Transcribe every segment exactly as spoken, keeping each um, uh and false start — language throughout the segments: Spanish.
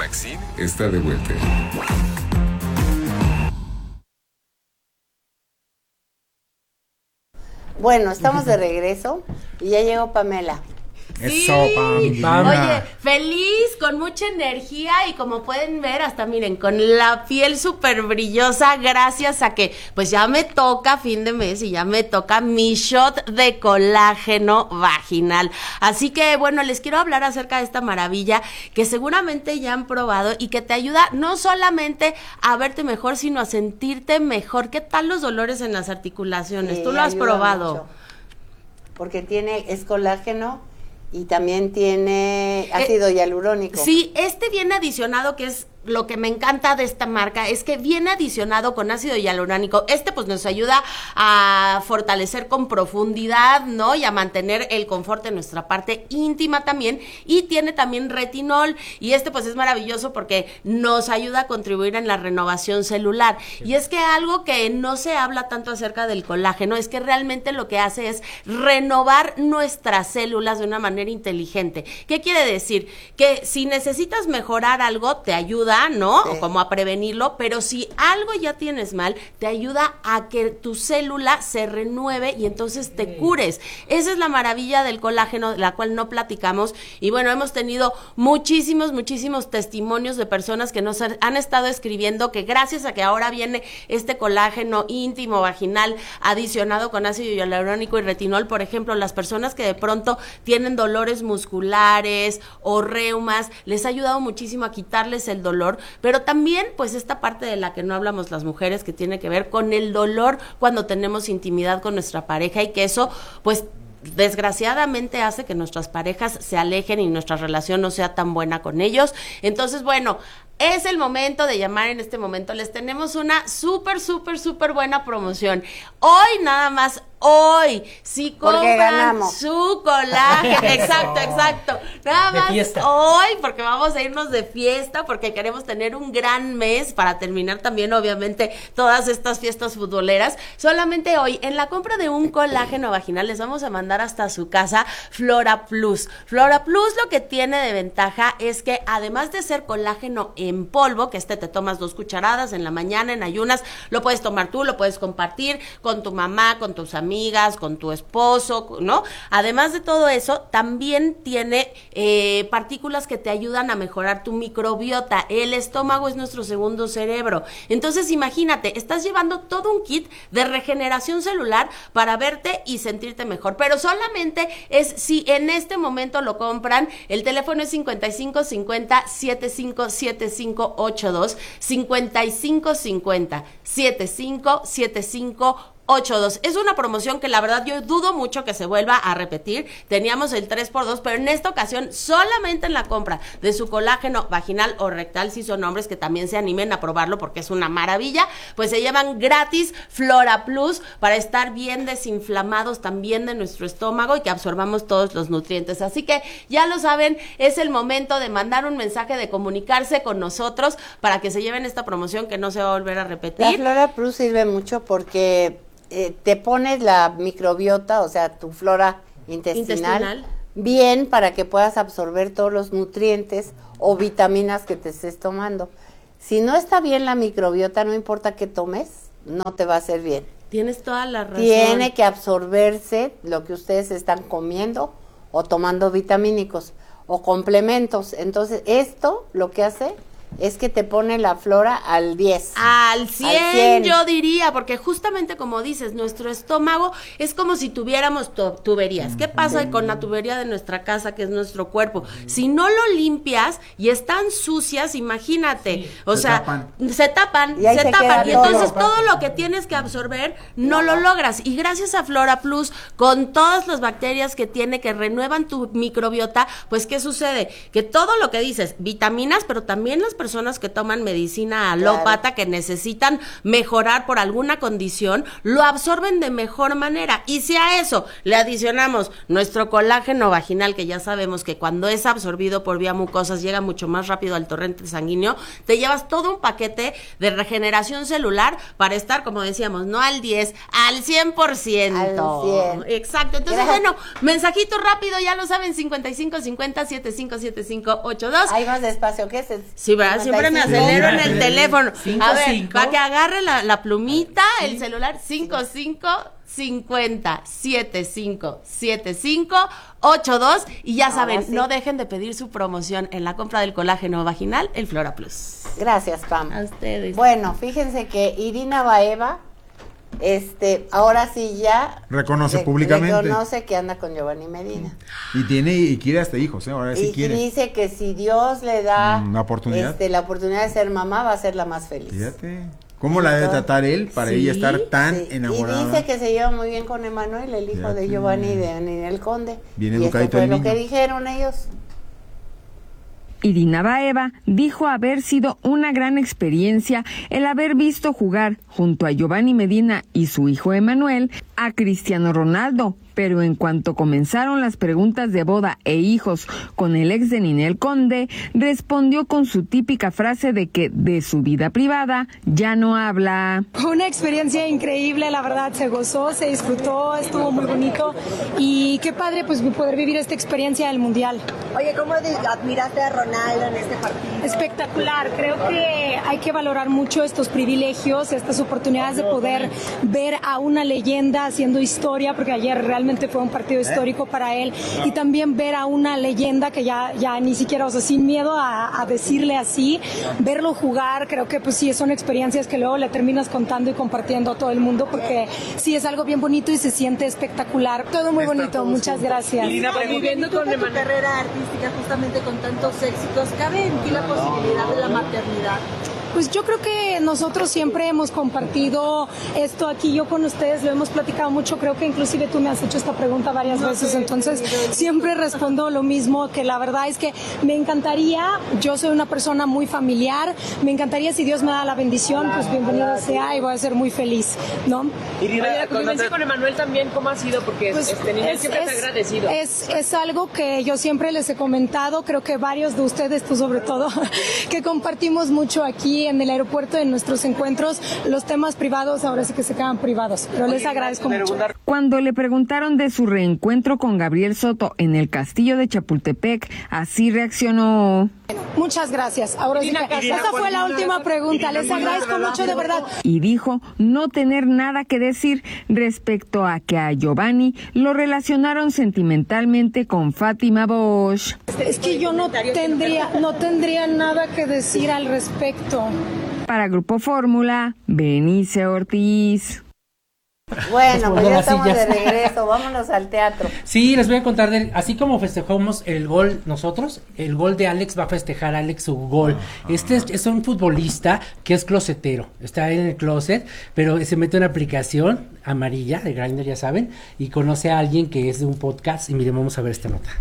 Maxine está de vuelta. Bueno, estamos de regreso y ya llegó Pamela. Sí, Eso, Pam. oye, feliz, con mucha energía y como pueden ver, hasta miren, con la piel súper brillosa, gracias a que pues ya me toca fin de mes y ya me toca mi shot de colágeno vaginal. Así que bueno, les quiero hablar acerca de esta maravilla que seguramente ya han probado y que te ayuda no solamente a verte mejor, sino a sentirte mejor. ¿Qué tal los dolores en las articulaciones? Sí, ¿Tú lo has ayuda probado? mucho, porque tiene, es colágeno y también tiene ácido eh, hialurónico. Sí, este viene adicionado, que es lo que me encanta de esta marca, es que viene adicionado con ácido hialurónico. Este pues nos ayuda a fortalecer con profundidad, ¿no? Y a mantener el confort en nuestra parte íntima también. Y tiene también retinol. Y este pues es maravilloso porque nos ayuda a contribuir en la renovación celular. Y es que algo que no se habla tanto acerca del colágeno es que realmente lo que hace es renovar nuestras células de una manera inteligente. ¿Qué quiere decir? Que si necesitas mejorar algo, te ayuda, ¿no? Sí. O como a prevenirlo, pero si algo ya tienes mal, te ayuda a que tu célula se renueve y entonces te cures. Esa es la maravilla del colágeno, de la cual no platicamos. Y bueno, hemos tenido muchísimos, muchísimos testimonios de personas que nos han estado escribiendo que gracias a que ahora viene este colágeno íntimo vaginal adicionado con ácido hialurónico y retinol, por ejemplo, las personas que de pronto tienen dolores musculares o reumas, les ha ayudado muchísimo a quitarles el dolor. Pero también pues esta parte de la que no hablamos las mujeres, que tiene que ver con el dolor cuando tenemos intimidad con nuestra pareja, y que eso pues desgraciadamente hace que nuestras parejas se alejen y nuestra relación no sea tan buena con ellos. Entonces bueno, es el momento de llamar. En este momento les tenemos una súper, súper, súper buena promoción. Hoy nada más, hoy, si compran su colágeno, exacto, exacto, nada más hoy, porque vamos a irnos de fiesta, porque queremos tener un gran mes para terminar también, obviamente, todas estas fiestas futboleras. Solamente hoy, en la compra de un colágeno vaginal, les vamos a mandar hasta su casa Flora Plus. Flora Plus lo que tiene de ventaja es que además de ser colágeno en polvo, que este te tomas dos cucharadas en la mañana, en ayunas, lo puedes tomar tú, lo puedes compartir con tu mamá, con tus amigas, con tu esposo, ¿no? Además de todo eso, también tiene eh, partículas que te ayudan a mejorar tu microbiota. El estómago es nuestro segundo cerebro. Entonces, imagínate, estás llevando todo un kit de regeneración celular para verte y sentirte mejor. Pero solamente es si en este momento lo compran. El teléfono es cincuenta y cinco cincuenta, setenta y cinco setenta y cinco ochenta y dos, cincuenta y cinco cincuenta, setenta y cinco setenta y cinco ochenta y dos. Es una promoción que la verdad yo dudo mucho que se vuelva a repetir. Teníamos el tres por dos, pero en esta ocasión solamente en la compra de su colágeno vaginal o rectal, si son hombres que también se animen a probarlo porque es una maravilla, pues se llevan gratis Flora Plus para estar bien desinflamados también de nuestro estómago y que absorbamos todos los nutrientes. Así que ya lo saben, es el momento de mandar un mensaje, de comunicarse con nosotros para que se lleven esta promoción que no se va a volver a repetir. La Flora Plus sirve mucho porque Eh, te pones la microbiota, o sea, tu flora intestinal, intestinal bien para que puedas absorber todos los nutrientes o vitaminas que te estés tomando. Si no está bien la microbiota, no importa qué tomes, no te va a hacer bien. Tienes toda la razón. Tiene que absorberse lo que ustedes están comiendo o tomando vitamínicos o complementos. Entonces, esto lo que hace es que te pone la flora al diez. Al cien, al cien, yo diría, porque justamente como dices, nuestro estómago es como si tuviéramos tuberías. ¿Qué pasa con la tubería de nuestra casa, que es nuestro cuerpo? Si no lo limpias y están sucias, imagínate, sí, o se sea, tapan. se tapan, se se tapan, y entonces todo. todo lo que tienes que absorber no, no lo logras. Y gracias a Flora Plus, con todas las bacterias que tiene, que renuevan tu microbiota, pues ¿qué sucede? Que todo lo que dices, vitaminas, pero también las personas personas que toman medicina alópata, claro, que necesitan mejorar por alguna condición, lo absorben de mejor manera. Y si a eso le adicionamos nuestro colágeno vaginal, que ya sabemos que cuando es absorbido por vía mucosas llega mucho más rápido al torrente sanguíneo, te llevas todo un paquete de regeneración celular para estar, como decíamos, no al diez, al cien por ciento. Al cien. Exacto. Entonces, gracias. Bueno, mensajito rápido, ya lo saben, cincuenta y cinco cincuenta setenta y cinco setenta y cinco ochenta y dos. Ahí más despacio, ¿qué es? Sí, ¿verdad? Siempre me acelero en el teléfono. A ver, para que agarre la, la plumita, sí, el celular, cincuenta y cinco cincuenta setenta y cinco setenta y cinco ochenta y dos. Y ya saben, sí, no dejen de pedir su promoción en la compra del colágeno vaginal, el Flora Plus. Gracias, Pam. A ustedes. Bueno, fíjense que Irina Baeva, este, ahora sí ya reconoce re- públicamente. Reconoce que anda con Giovanni Medina. Y tiene y quiere hasta hijos, ¿eh? Ahora sí y quiere. Y dice que si Dios le da una oportunidad, este, la oportunidad de ser mamá, va a ser la más feliz. Fíjate. ¿Cómo la debe tratar él para sí, ella estar tan sí. enamorada? Y dice que se lleva muy bien con Emanuel, el hijo Fíjate. de Giovanni y de Ninel Conde. Bien y educadito esto fue el lo niño. que dijeron ellos. Irina Baeva dijo haber sido una gran experiencia el haber visto jugar junto a Giovanni Medina y su hijo Emanuel a Cristiano Ronaldo, pero en cuanto comenzaron las preguntas de boda e hijos con el ex de Ninel Conde, respondió con su típica frase de que de su vida privada ya no habla. Una experiencia increíble, la verdad, se gozó, se disfrutó, estuvo muy bonito y qué padre pues poder vivir esta experiencia del Mundial. Oye, ¿cómo admiraste a Ronaldo en este partido? Espectacular, creo que hay que valorar mucho estos privilegios, estas oportunidades de poder ver a una leyenda haciendo historia, porque ayer realmente fue un partido histórico para él, y también ver a una leyenda que ya, ya ni siquiera, o sea, sin miedo a, a decirle así, verlo jugar, creo que pues sí, son experiencias que luego le terminas contando y compartiendo a todo el mundo, porque sí, es algo bien bonito y se siente espectacular. Todo muy bonito, muchas gracias. Lina, viviendo con tu carrera artística justamente con tantos éxitos, ¿cabe en ti la posibilidad de la maternidad? Pues yo creo que nosotros siempre hemos compartido esto aquí, yo con ustedes lo hemos platicado mucho, creo que inclusive tú me has hecho esta pregunta varias no, veces, entonces siempre respondo lo mismo, que la verdad es que me encantaría, yo soy una persona muy familiar, me encantaría si Dios me da la bendición, pues bienvenido sea y voy a ser muy feliz, ¿no? Y la convivencia con Emanuel también, ¿cómo ha sido? Porque pues este niño es, siempre es, está agradecido. Es, es algo que yo siempre les he comentado, creo que varios de ustedes, tú sobre todo, que compartimos mucho aquí en el aeropuerto, en nuestros encuentros, los temas privados ahora sí que se quedan privados, pero les agradezco mucho. Cuando le preguntaron de su reencuentro con Gabriel Soto en el castillo de Chapultepec, así reaccionó. Muchas gracias. Ahora sí que esa fue la última pregunta. Les agradezco mucho, de verdad. Y dijo no tener nada que decir respecto a que a Giovanni lo relacionaron sentimentalmente con Fátima Bosch. Es que yo no tendría, no tendría nada que decir al respecto. Para Grupo Fórmula, Benice Ortiz. Bueno, pues ya estamos de regreso, vámonos al teatro. Sí, les voy a contar, de, así como festejamos el gol nosotros, el gol de Alex va a festejar a Alex su gol. Este es, es un futbolista que es closetero, está en el closet, pero se mete en una aplicación amarilla de Grindr, ya saben, y conoce a alguien que es de un podcast, y miren, vamos a ver esta nota.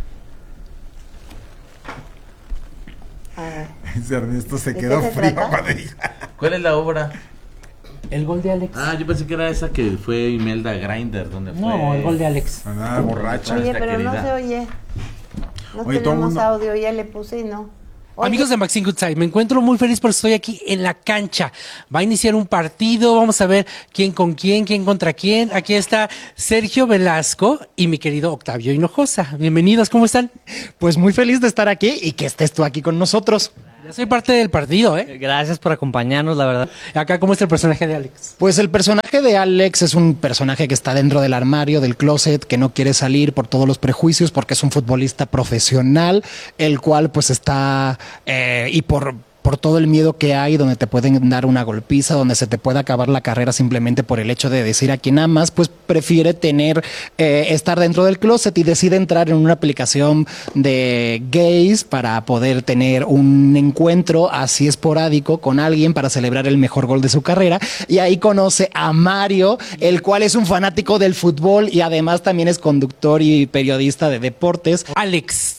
Ah. Ernesto se quedó frío cuando dijo. ¿Cuál es la obra? El gol de Alex. Ah, yo pensé que era esa que fue Imelda Grindr, donde fue. No, el gol de Alex. Ah, borracha. Oye, pero no se oye. No Oye, tenemos mundo... audio, ya le puse y no. Oye. Amigos de Maxine Goodside, me encuentro muy feliz porque estoy aquí en la cancha. Va a iniciar un partido, vamos a ver quién con quién, quién contra quién. Aquí está Sergio Velasco y mi querido Octavio Hinojosa. Bienvenidos, ¿cómo están? Pues muy feliz de estar aquí y que estés tú aquí con nosotros. Ya soy parte del partido, ¿eh? Gracias por acompañarnos, la verdad. Acá, ¿cómo es el personaje de Alex? Pues el personaje de Alex es un personaje que está dentro del armario, del closet, que no quiere salir por todos los prejuicios porque es un futbolista profesional, el cual pues está, eh, y por... por todo el miedo que hay, donde te pueden dar una golpiza, donde se te puede acabar la carrera simplemente por el hecho de decir a quien amas, pues prefiere tener, eh, estar dentro del closet y decide entrar en una aplicación de gays para poder tener un encuentro así esporádico con alguien para celebrar el mejor gol de su carrera, y ahí conoce a Mario, el cual es un fanático del fútbol y además también es conductor y periodista de deportes. Alex,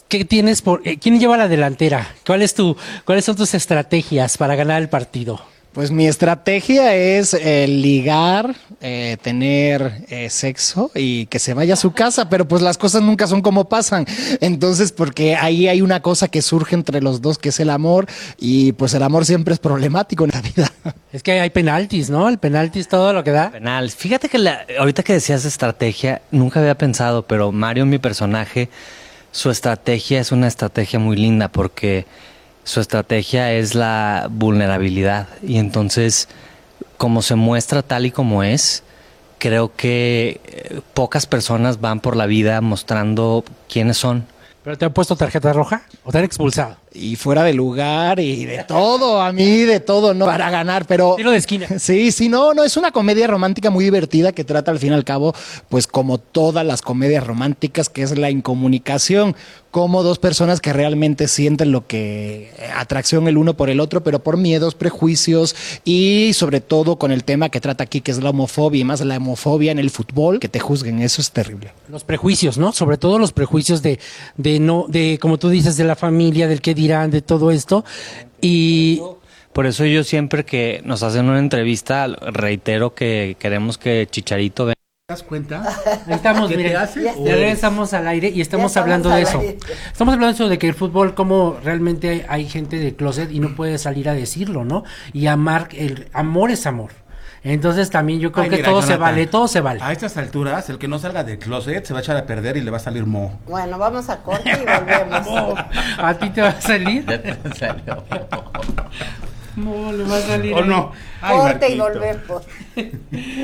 ¿qué tienes por, eh, quién lleva la delantera? ¿Cuál es tu, cuáles son tus estrategias para ganar el partido? Pues mi estrategia es eh, ligar, eh, tener eh, sexo y que se vaya a su casa, pero pues las cosas nunca son como pasan. Entonces, porque ahí hay una cosa que surge entre los dos, que es el amor, y pues el amor siempre es problemático en la vida. Es que hay penaltis, ¿no? El penalti es todo lo que da. Penal. Fíjate que la, ahorita que decías estrategia, nunca había pensado, pero Mario, mi personaje, su estrategia es una estrategia muy linda porque su estrategia es la vulnerabilidad y entonces, como se muestra tal y como es, creo que eh, pocas personas van por la vida mostrando quiénes son. ¿Pero te han puesto tarjeta roja o te han expulsado? Y fuera de lugar y de todo, a mí de todo, ¿no? Para ganar, pero... Tiro de esquina. Sí, sí, no, no, es una comedia romántica muy divertida que trata al fin y al cabo, pues como todas las comedias románticas, que es la incomunicación, como dos personas que realmente sienten lo que... atracción el uno por el otro, pero por miedos, prejuicios y sobre todo con el tema que trata aquí, que es la homofobia y más la homofobia en el fútbol, que te juzguen, eso es terrible. Los prejuicios, ¿no? Sobre todo los prejuicios de, de no, de, como tú dices, de la familia, del que dirán, de todo esto. Y por eso yo siempre que nos hacen una entrevista reitero que queremos que Chicharito venga. ¿Te das cuenta? Ahí estamos, ¿Qué miren, te haces? ya regresamos al aire y estamos, estamos hablando de eso. Aire. Estamos hablando de eso, de que el fútbol, como realmente hay, hay gente de closet y no puede salir a decirlo, ¿no? Y amar, el amor es amor. Entonces también yo creo Ay, que mira, todo Jonathan, se vale, todo se vale. A estas alturas, el que no salga del closet se va a echar a perder y le va a salir mo. Bueno, vamos a corte y volvemos. Mo, ¿a ti te va a salir? Ya te salió. Mo, le va a salir. ¿O no? Ay, corte Marquito. Y volvemos.